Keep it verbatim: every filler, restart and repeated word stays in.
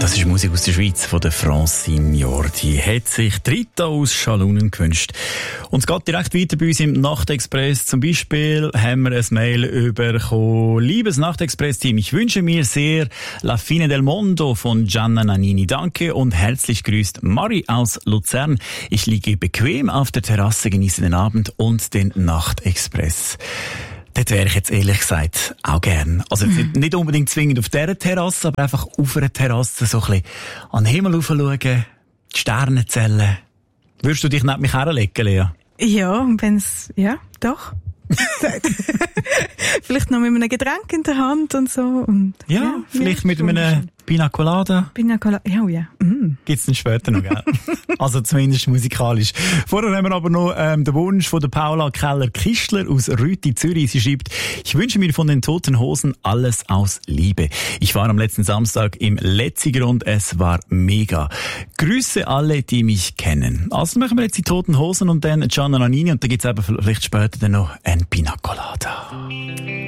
Das ist Musik aus der Schweiz von der Francine Jordi. Hat sich Rita aus Schalunen gewünscht. Und es geht direkt weiter bei uns im Nachtexpress. Zum Beispiel haben wir ein Mail bekommen. Liebes Nachtexpress-Team, ich wünsche mir sehr La Fine del Mondo von Gianna Nannini. Danke und herzlich grüßt Mari aus Luzern. Ich liege bequem auf der Terrasse, genieße den Abend und den Nachtexpress. Dort wäre ich jetzt ehrlich gesagt auch gern. Also mhm. nicht unbedingt zwingend auf dieser Terrasse, aber einfach auf einer Terrasse so ein bisschen an den Himmel schauen, die Sterne zählen. Würdest du dich neben mich herlegen, Lea? Ja, wenn's, ja, doch. Vielleicht noch mit einem Getränk in der Hand und so. Und, ja, ja, vielleicht ja, mit einem Pina Colada. Pina Colada, ja, ja. Mm. Gibt's dann später noch, gell? Also zumindest musikalisch. Vorher haben wir aber noch ähm, den Wunsch von der Paula Keller-Kistler aus Rüti, Zürich. Sie schreibt, ich wünsche mir von den Toten Hosen alles aus Liebe. Ich war am letzten Samstag im Letziger und es war mega. Grüße alle, die mich kennen. Also machen wir jetzt die Toten Hosen und dann Gianna Nannini und dann gibt's eben vielleicht später dann noch ein Pina Colada.